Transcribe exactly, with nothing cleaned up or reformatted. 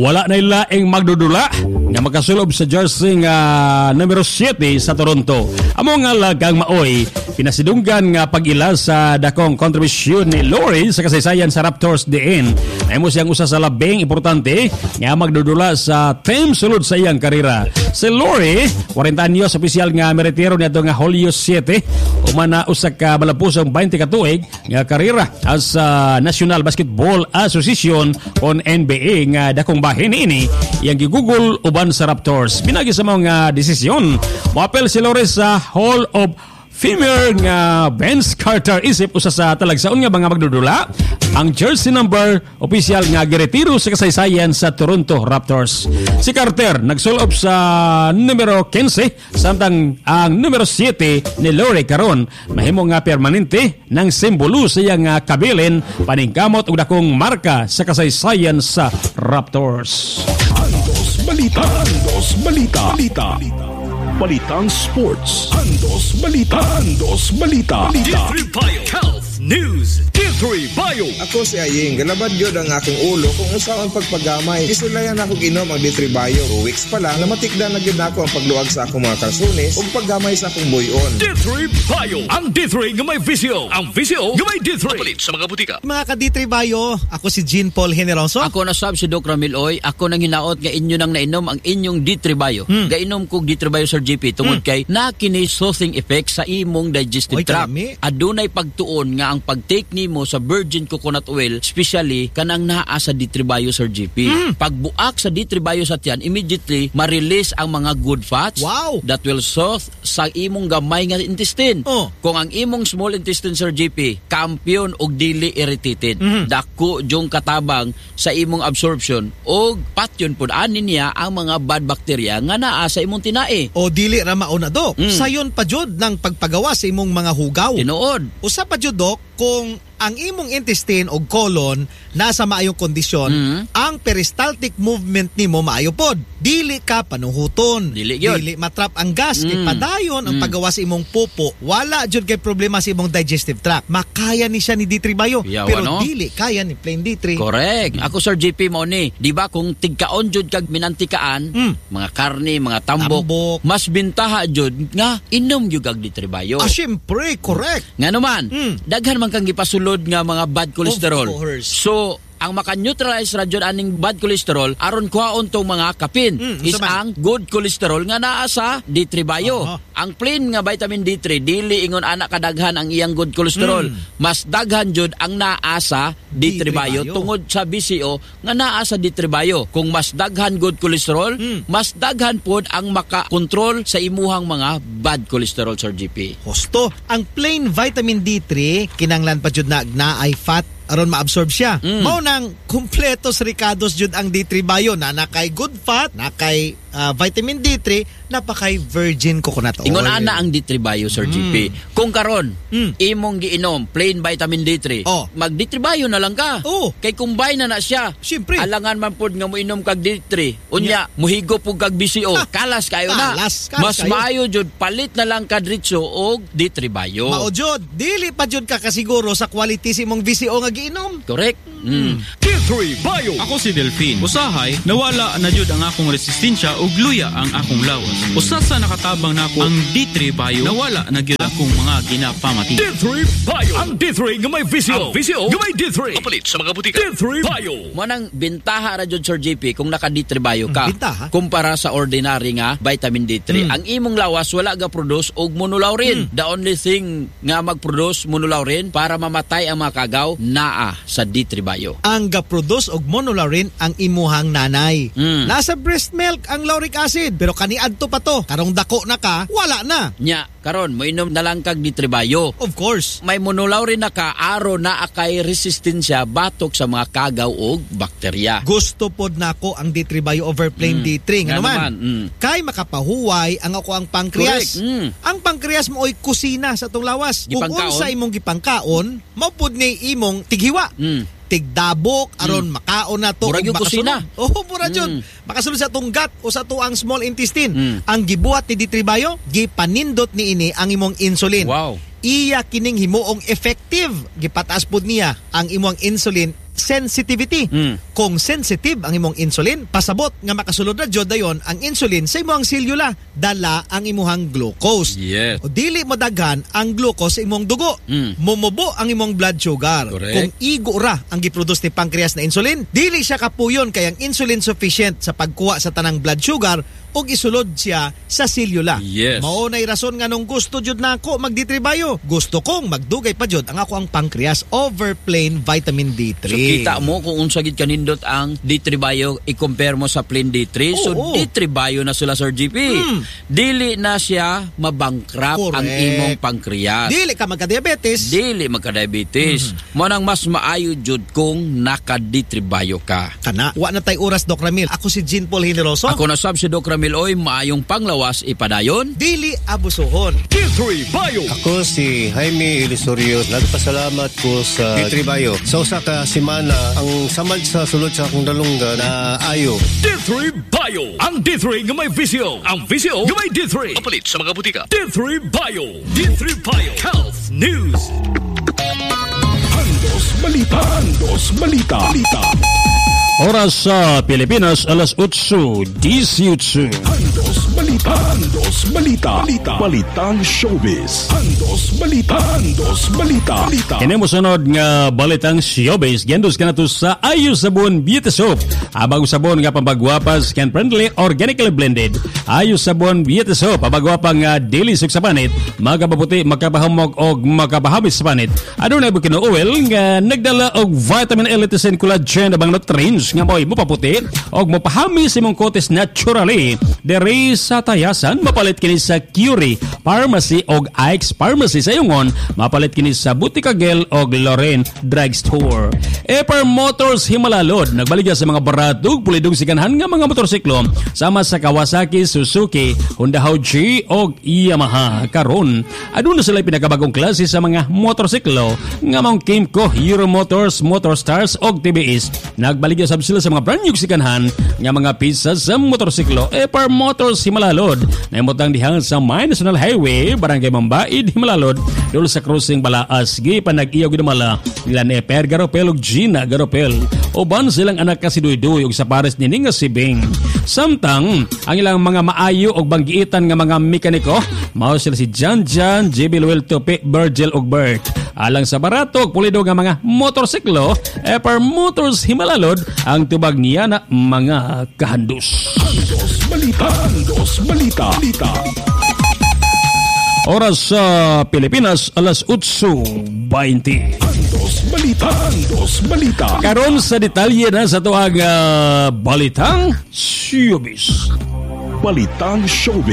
Wala na ilaing magdudula nga makasulob sa jersey nga numero siyete sa Toronto. Amo nga lagang maoy pinasidunggan nga pag-ila sa dakong kontribusyon ni Lowry sa kasaysayan sa Raptors diin. Ay mo siyang usa sa labing importante nga magdudula sa team sulod sa iyang karera. Si Lowry, forty anyos opisyal nga meritero niadto nga Hulyo siyete, umana usa ka balapusong twenty ka tuig nga karera as uh, National Basketball Association on N B A nga dakong bahin ini yang gigugol uban sa Raptors. Pinagi sa mga desisyon, moapel si Lowry sa Hall of Famer nga Vince Carter isip usa sa talagsaon nga mga magdudula ang jersey number opisyal nga giretiro sa kasaysayan sa Toronto Raptors. Si Carter nagsulob sa numero fifteen samtang ang numero siyete ni Lowry karon mahimo nga permanente ng simbolo sa iyang kabilin paningkamot og dakong marka sa kasaysayan sa Raptors. Andos Balita, Andos Balita, Balita. Balitang Sports. Andos Balita. Andos Balita. D three Bio Health News. D three Bio. Ako si Aying. Galabad yun ang akong ulo kung usaw ang pagpagamay. Isulayan ako inom ang D three Bio. two weeks pa lang, namatikda na yun ako ang pagluwag sa akong mga kalsunis o paggamay sa akong buyon. D three Bio. Ang D three nga may visio. Ang visio nga may D three. Papalit sa mga butika. Mga ka-D three Bio, ako si Jean Paul Generoso. Ako na sab si Doc Ramil Oy. Ako nang hinaot nga inyo nang nainom ang inyong D three Bio. Hmm. Gainom kog D three Bio Sir G P tungod hmm. kay na kini soothing effect sa imong digestive Oy, tract. karami. Adunay pagtuon nga ang pag-take nimo sa virgin coconut oil, especially kanang naa sa D three Bio Sir G P. Hmm. Pagbuak sa D three Bio sa tiyan, immediately ma-release ang mga good fats wow. that will soothe sa imong gamay nga intestine. Oh. Kung ang imong small intestine Sir G P kampiyon og dili irritated, mm-hmm. dako jong katabang sa imong absorption og patyon pud ani niya ang mga bad bacteria nga naa sa imong tinae. O dili ra mauna Dok. Mm. Sayon pa jud ng pagpagawa sa imong mga hugaw. Tinuod. Usa pa jud Dok kung ang imong intestine o colon nasa maayong kondisyon, mm-hmm. ang peristaltic movement nimo maayo pod. Dili ka panuhuton. Dili yun. Dili matrap ang gas. Mm. Ipadayon ang mm. paggawa sa imong pupo. Wala jud kay problema sa imong digestive tract. Makaya ni siya ni D three Bio. Yawa, pero no? dili kaya ni plain D three. Correct. Ako Sir G P mo ni, di ba kung tigkaon jud kag minantikaan, mm. mga karne, mga tambok, tambok, mas bintaha jud nga inom jud kag D three Bio. Ah, syempre, correct. Nga naman, mm. daghan man kang gipasulod nga mga bad cholesterol. Of course. So, ang maka-neutralize ra jud aning bad cholesterol aron kuhaon tong mga kapin mm, is ang good cholesterol nga naa sa D three Bio. Uh-huh. Ang plain nga vitamin D three dili ingon ana kadaghan ang iyang good cholesterol. Mm. Mas daghan jud ang naa sa D three Bio tungod sa B C O nga naa sa D three Bio. Kung mas daghan good cholesterol, mm. mas daghan pod ang maka-control sa imuhang mga bad cholesterol Sir G P. Husto, ang plain vitamin D three kinanglan pa jud na naay fat aron ma-absorb siya. Mm. Mao nang kumpletos ricados jud ang D three Bio na nakay good fat, nakay uh, vitamin D three, napakay virgin coconut oil. Ingon ana ang D three Bio Sir mm. G P. Kung karon mm. imong giinom plain vitamin D three, oh. mag D three Bio na lang ka. Oh. Kay combine na na siya. Siyempre. Alangan man pod nga moinom kag D three. Unya, yeah. muhigo pug kag B C O. Ah. Kalas kayo na. Kalas, kalas Mas kayo. maayo jud palit na lang kad ritso og D three Bio. Mao jud, dili pa jud ka kasiguro sa quality si imong B C O nga giinom. Correct. Mm. D three Bio. Ako si Delphine. Usahay, nawala na jud ang akong resistensya ug luya ang akong lawas. Usa sa nakatabang nako ang D three Bio, nawala na gyud akong mga ginapamati. D three Bio. Ang D three nga may visio. Ang visio nga may D three. Papalit sa mga butika. D three Bio. Mo nang bintaha ra jud Sir G P kung naka D three Bio ka. Bintaha? Kumpara sa ordinary nga vitamin D three. Mm. Ang imong lawas wala ga produce og monolaurin. Mm. The only thing nga mag-produce monolaurin para mamatay ang mga kagaw naa sa D three Bio. Ang ga-produce og monolaurin ang imuhang nanay. Mm. Nasa breast milk ang lauric acid, pero kaniadto pa to. Karong dako na ka, wala na. Nya, karon moinom na lang kag D three Bio. Of course. May monolaurin na ka aro na akay resistensya batok sa mga kagaw og bakterya. Gusto pod nako ang D three Bio over plain Mm. D three nga Nga naman. naman, mm. Kay makapahuway ang ako ang pancreas. Correct. Mm. Ang pancreas mo ay kusina sa tong lawas. Kung Gipangkaon. unsa imong gipangkaon, mao pod ni imong tighiwa. Mm. Tigdabok aron mm. makaon na to. Murag yung kusina. Oh, mura jud. Mm. Makasulod sa tong gut o sa tuang small intestine. Mm. Ang gibuhat ni D three Bio, gipanindot ni ini ang imong insulin. Wow. Iya kining himuong effective. Gipataas pod niya ang imong insulin sensitivity. Mm. Kung sensitive ang imong insulin, pasabot nga makasulod na jud dayon ang insulin sa imong selula, dala ang imong glucose. Yes. O dili mo daghan ang glucose sa imong dugo. Mm. Mumubo ang imong blood sugar. Correct. Kung igo ra ang giproduce ni pancreas na insulin, dili siya kapuyon kay ang insulin sufficient sa pagkuha sa tanang blood sugar o isulod siya sa selula. Yes. Mao nay rason nga nung gusto jud nako magditribayo. Gusto kong magdugay pa jud ang ako ang pancreas over plain vitamin D So three. kita mo kung unsa gid kanindot ang D three Bio i-compare mo sa plain D three. So Oo. D three Bio na sila Sir G P. Mm. Dili na siya mabankrupt ang Correct. imong pancreas. Dili ka magka-diabetes. Dili magka-diabetes. Mm-hmm. Mo nang mas maayo jud kung naka-D three Bio ka. Kana, wa na tay oras Doc Ramil. Ako si Jean Paul Generoso. Ako na sab si Doc Ramil Oy, maayong panglawas ipadayon. Dili abusohon. D three Bio. Ako si Jaime Ilusorio. Nagpasalamat ko sa D three Bio. Sa usa ka semana, ang samad sa sulod sa akong dalungga na ayo. D three Bio. Ang D three nga may visyo. Ang visyo nga may D three. Kapalit sa mga butika. D three Bio. D three Bio. Health News. Andos Balita. Andos Balita. Balita. Oras sa Pilipinas, alas otso dieciocho. Andos Balita. Andos Balita. Balita. Balitang showbiz. Andos Balita. Andos Balita. Balita. Kini mo sunod nga balitang showbiz. Gendos ka na to sa Ayo Sabon Beauty Soap. Abang sabon nga pambagwapas, skin friendly, organically blended. Ayo Sabon Beauty Soap. Pambagwapa nga dili suk sa panit, magababuti, makabahamog o makabahabis sa panit. Adunay bukino oil nga nagdala og vitamin L, L, collagen, abang nutrients nga mo'y mapaputi o mapahamis imong kotes naturally. Dere sa tayasan, mapalit kini sa Curie Pharmacy o Ike's Pharmacy sa Yungon, mapalit kini sa Butika Gel o Loren Drugstore. Epar Motors Himalalod, nagbaligya sa mga baratog, pulidong sikanhan nga mga motorsiklo, sama sa Kawasaki, Suzuki, Honda Hauji o Yamaha. Karon, aduna sila pinakabagong klase sa mga motorsiklo nga mga Kimco, Euro Motors, Motorstars o T B S. Nagbaligya sa sila sa mga brand new sikanhan nga mga pisa sa motorsiklo. Epar Motors Himalalod, naimutang dihan sa May National Highway, Barangay Mambaid, Himalalod, dul sa crossing Balaas, gi panag-iyaw gidamala nila ni Per Garopel ug Gina Garopel. Uban silang anak kasi Duydoy ug sa pares ni nga si Bing. Samtang ang ilang mga maayo ug banggiitan nga mga mekaniko, mao sila si Jan Jan, J B Luel Tope, Virgil ug Bert. Alang sa barato ug pulido nga mga motorsiklo, Epar Motors Himalalod ang tubag niya na mga kahandos. Andos Balita. Andos Balita. Balita. Oras sa Pilipinas, alas otso veinte. Andos Balita. Andos Balita. Karon sa detalye na sa tuwag uh, balitang showbiz. Balitang showbiz.